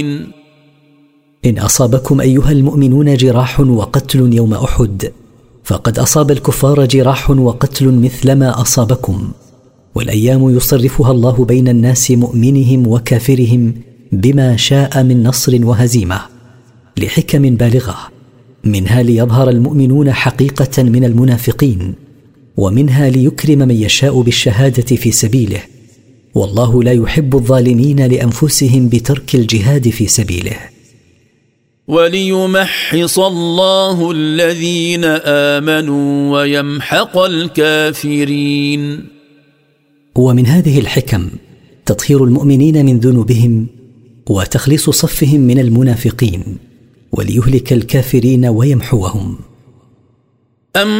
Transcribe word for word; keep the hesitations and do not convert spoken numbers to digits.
إن أصابكم أيها المؤمنون جراح وقتل يوم أحد فقد أصاب الكفار جراح وقتل مثلما أصابكم، والأيام يصرفها الله بين الناس مؤمنهم وكافرهم بما شاء من نصر وهزيمة لحكم بالغة، منها ليظهر المؤمنون حقيقة من المنافقين، ومنها ليكرم من يشاء بالشهادة في سبيله، والله لا يحب الظالمين لأنفسهم بترك الجهاد في سبيله. وليمحص الله الذين آمنوا ويمحق الكافرين. ومن هذه الحكم تطهير المؤمنين من ذنوبهم وتخليص صفهم من المنافقين، وليهلك الكافرين ويمحوهم.